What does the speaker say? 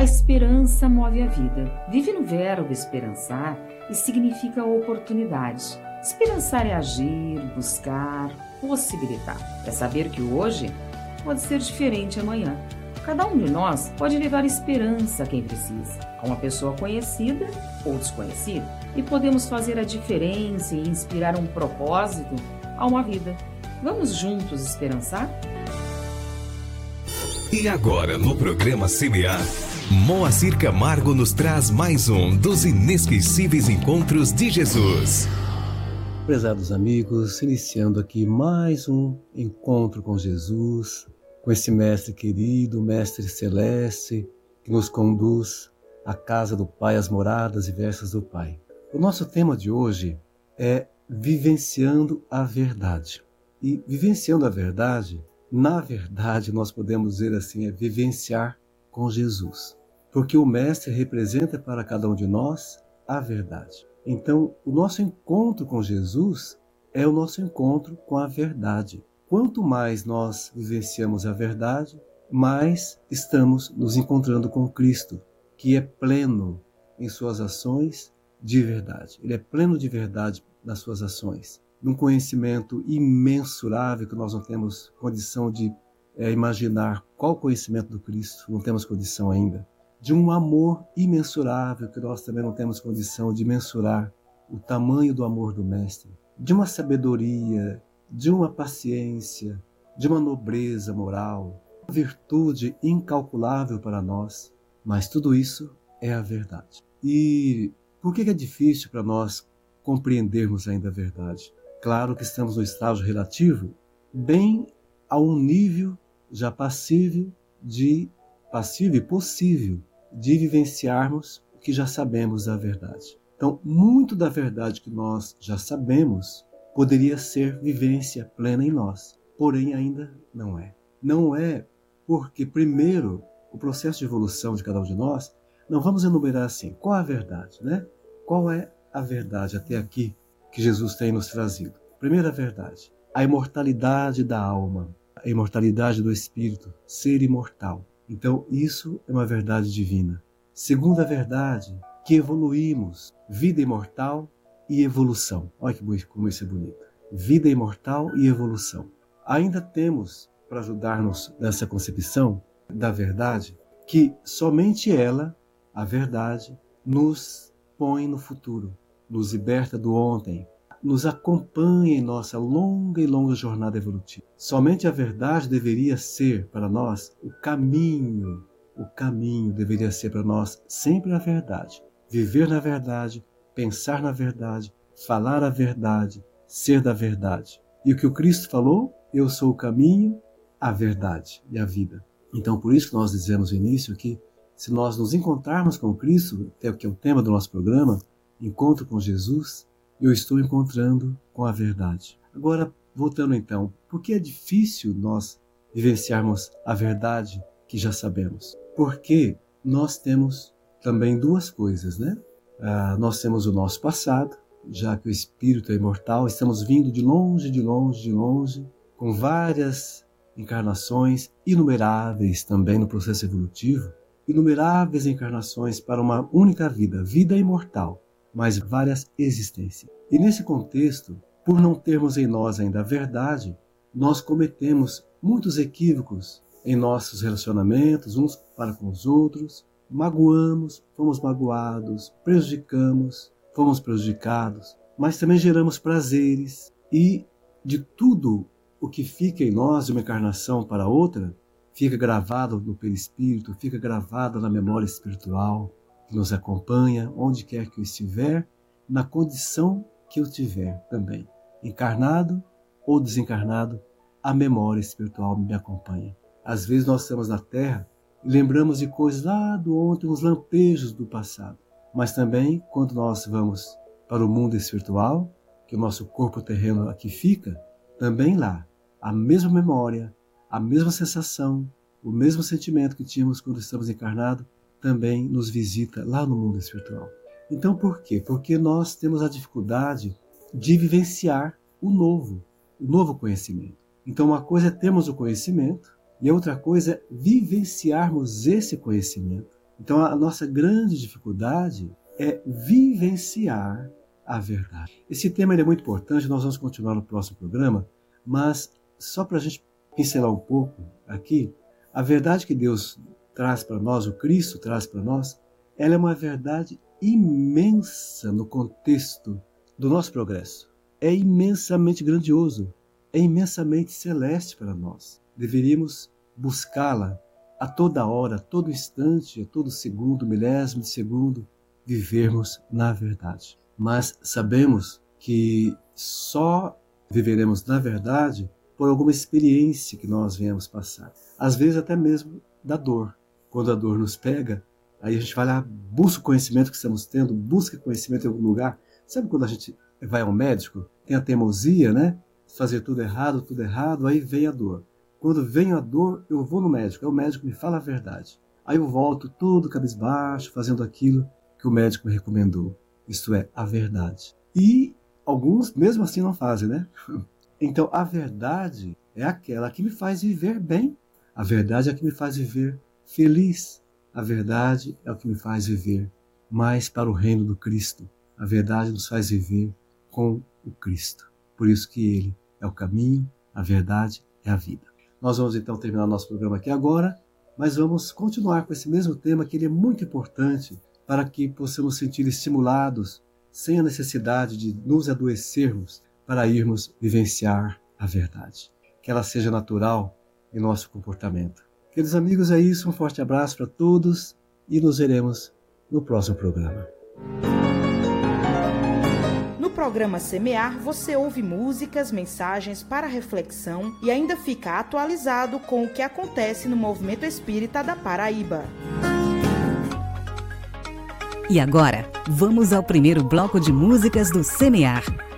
esperança move a vida. Vive no verbo esperançar e significa oportunidade. Esperançar é agir, buscar, possibilitar. É saber que o hoje pode ser diferente amanhã. Cada um de nós pode levar esperança a quem precisa, a uma pessoa conhecida ou desconhecida. E podemos fazer a diferença e inspirar um propósito a uma vida. Vamos juntos esperançar? E agora, no programa Semear, Moacir Camargo nos traz mais um dos inesquecíveis encontros de Jesus. Prezados amigos, iniciando aqui mais um encontro com Jesus, com esse Mestre querido, Mestre Celeste, que nos conduz à casa do Pai, às moradas diversas do Pai. O nosso tema de hoje é vivenciando a verdade. E vivenciando a verdade, na verdade, nós podemos dizer assim, é vivenciar com Jesus. Porque o Mestre representa para cada um de nós a verdade. Então, o nosso encontro com Jesus é o nosso encontro com a verdade. Quanto mais nós vivenciamos a verdade, mais estamos nos encontrando com Cristo, que é pleno em suas ações de verdade. Ele é pleno de verdade nas suas ações. Num conhecimento imensurável que nós não temos condição de imaginar qual conhecimento do Cristo, não temos condição ainda. De um amor imensurável que nós também não temos condição de mensurar o tamanho do amor do Mestre. De uma sabedoria, de uma paciência, de uma nobreza moral, uma virtude incalculável para nós. Mas tudo isso é a verdade. E por que é difícil para nós compreendermos ainda a verdade? Claro que estamos no estágio relativo, bem a um nível já passível e possível de vivenciarmos o que já sabemos da verdade. Então, muito da verdade que nós já sabemos poderia ser vivência plena em nós, porém ainda não é. Não é porque, primeiro, o processo de evolução de cada um de nós, não vamos enumerar assim, qual a verdade, né? Qual é a verdade até aqui que Jesus tem nos trazido? Primeira verdade, a imortalidade da alma, a imortalidade do espírito, ser imortal. Então, isso é uma verdade divina. Segunda verdade, que evoluímos, vida imortal e evolução. Olha como isso é bonito. Vida imortal e evolução. Ainda temos, para ajudar-nos nessa concepção da verdade, que somente ela, a verdade, nos põe no futuro, nos liberta do ontem, nos acompanha em nossa longa e longa jornada evolutiva. Somente a verdade deveria ser para nós o caminho deveria ser para nós sempre a verdade. Viver na verdade, pensar na verdade, falar a verdade, ser da verdade. E o que o Cristo falou? Eu sou o caminho, a verdade e a vida. Então, por isso que nós dizemos no início que se nós nos encontrarmos com Cristo, que é o tema do nosso programa, encontro com Jesus, eu estou encontrando com a verdade. Agora, voltando então, por que é difícil nós vivenciarmos a verdade que já sabemos? Porque nós temos também duas coisas, né? Nós temos o nosso passado, já que o espírito é imortal, estamos vindo de longe, com várias encarnações, inumeráveis também no processo evolutivo, inumeráveis encarnações para uma única vida, vida imortal, mas várias existências. E nesse contexto, por não termos em nós ainda a verdade, nós cometemos muitos equívocos em nossos relacionamentos, uns para com os outros, magoamos, fomos magoados, prejudicamos, fomos prejudicados, mas também geramos prazeres e de tudo o que fica em nós de uma encarnação para outra, fica gravado no perispírito, fica gravado na memória espiritual, que nos acompanha onde quer que eu estiver, na condição que eu tiver também. Encarnado ou desencarnado, a memória espiritual me acompanha. Às vezes nós estamos na Terra e lembramos de coisas lá do ontem, uns lampejos do passado. Mas também, quando nós vamos para o mundo espiritual, que o nosso corpo terreno aqui fica, também lá, a mesma memória, a mesma sensação, o mesmo sentimento que tínhamos quando estamos encarnados, também nos visita lá no mundo espiritual. Então por quê? Porque nós temos a dificuldade de vivenciar o novo conhecimento. Então uma coisa é termos o conhecimento e a outra coisa é vivenciarmos esse conhecimento. Então a nossa grande dificuldade é vivenciar a verdade. Esse tema é muito importante, nós vamos continuar no próximo programa, mas só para a gente pincelar um pouco aqui, a verdade que Deus traz para nós, o Cristo traz para nós, ela é uma verdade imensa no contexto do nosso progresso. É imensamente grandioso, é imensamente celeste para nós. Deveríamos buscá-la a toda hora, a todo instante, a todo segundo, milésimo de segundo, vivermos na verdade. Mas sabemos que só viveremos na verdade por alguma experiência que nós venhamos passar. Às vezes até mesmo da dor. Quando a dor nos pega, aí a gente vai lá, busca o conhecimento que estamos tendo, busca conhecimento em algum lugar. Sabe quando a gente vai ao médico, tem a teimosia, né? Fazer tudo errado, aí vem a dor. Quando vem a dor, eu vou no médico, aí o médico me fala a verdade. Aí eu volto todo cabisbaixo, fazendo aquilo que o médico me recomendou. Isto é, a verdade. E alguns, mesmo assim, não fazem, né? Então, a verdade é aquela que me faz viver bem. A verdade é a que me faz viver feliz. A verdade é o que me faz viver mais para o reino do Cristo. A verdade nos faz viver com o Cristo. Por isso que Ele é o caminho, a verdade é a vida. Nós vamos então terminar nosso programa aqui agora, mas vamos continuar com esse mesmo tema que ele é muito importante para que possamos sentir estimulados, sem a necessidade de nos adoecermos, para irmos vivenciar a verdade. Que ela seja natural em nosso comportamento. Queridos amigos, é isso. Um forte abraço para todos e nos veremos no próximo programa. No programa Semear, você ouve músicas, mensagens para reflexão e ainda fica atualizado com o que acontece no movimento espírita da Paraíba. E agora, vamos ao primeiro bloco de músicas do Semear.